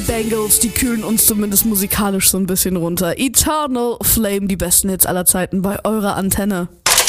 Bangles, die kühlen uns zumindest musikalisch so ein bisschen runter. Eternal Flame, die besten Hits aller Zeiten bei eurer Antenne.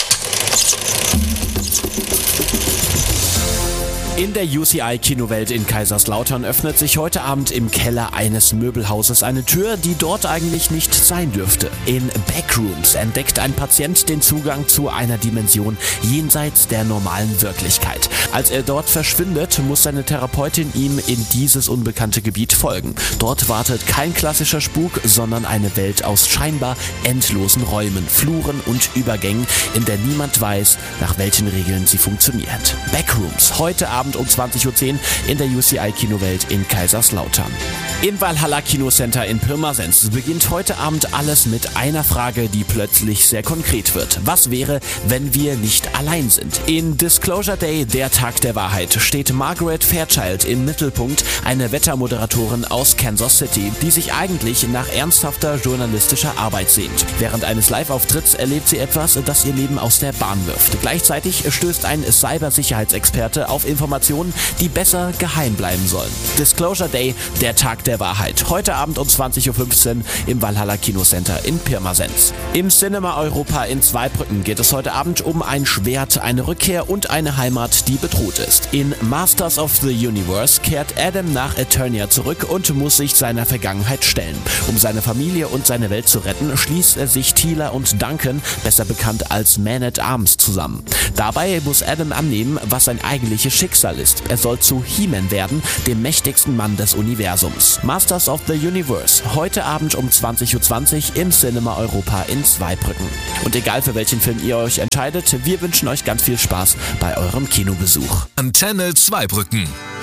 In der UCI-Kinowelt in Kaiserslautern öffnet sich heute Abend im Keller eines Möbelhauses eine Tür, die dort eigentlich nicht sein dürfte. In Backrooms entdeckt ein Patient den Zugang zu einer Dimension jenseits der normalen Wirklichkeit. Als er dort verschwindet, muss seine Therapeutin ihm in dieses unbekannte Gebiet folgen. Dort wartet kein klassischer Spuk, sondern eine Welt aus scheinbar endlosen Räumen, Fluren und Übergängen, in der niemand weiß, nach welchen Regeln sie funktioniert. Backrooms, heute Abend um 20.10 Uhr in der UCI-Kinowelt in Kaiserslautern. Im Valhalla Kinocenter in Pirmasens beginnt heute Abend alles mit einer Frage, die plötzlich sehr konkret wird. Was wäre, wenn wir nicht allein sind? In Disclosure Day, der Tag der Wahrheit, steht Margaret Fairchild im Mittelpunkt, eine Wettermoderatorin aus Kansas City, die sich eigentlich nach ernsthafter journalistischer Arbeit sehnt. Während eines Live-Auftritts erlebt sie etwas, das ihr Leben aus der Bahn wirft. Gleichzeitig stößt ein Cybersicherheitsexperte auf Informationen, die besser geheim bleiben sollen. Disclosure Day, der Tag der Wahrheit. Heute Abend um 20.15 Uhr im Valhalla Kinocenter in Pirmasens. Im Cinema Europa in Zweibrücken geht es heute Abend um ein Schwert, eine Rückkehr und eine Heimat, die bedroht ist. In Masters of the Universe kehrt Adam nach Eternia zurück und muss sich seiner Vergangenheit stellen. Um seine Familie und seine Welt zu retten, schließt er sich Teela und Duncan, besser bekannt als Man-at-Arms, zusammen. Dabei muss Adam annehmen, was sein eigentliches Schicksal ist. Er soll zu He-Man werden, dem mächtigsten Mann des Universums. Masters of the Universe, heute Abend um 20.20 Uhr im Cinema Europa in Zweibrücken. Und egal für welchen Film ihr euch entscheidet, wir wünschen euch ganz viel Spaß bei eurem Kinobesuch. Antenne Zweibrücken.